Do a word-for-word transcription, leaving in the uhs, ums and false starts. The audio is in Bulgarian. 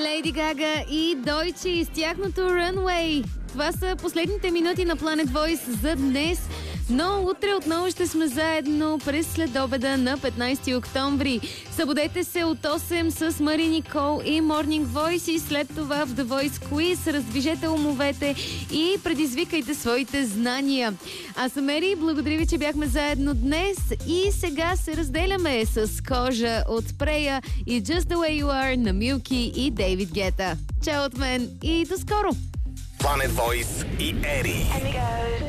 Лейди Гага и Дойчи с тяхното Runway. Това са последните минути на Planet Voice за днес. Но утре отново ще сме заедно през следобеда на петнайсети октомври. Събудете се от осем с Мари Никол и Morning Voice и след това в The Voice Quiz. Раздвижете умовете и предизвикайте своите знания. Аз съм Ери, благодаря ви, че бяхме заедно днес и сега се разделяме с Кожа от Прея и Just The Way You Are на Милки и Дейвид Гета. Чао от мен и до скоро! Planet Voice и Ери.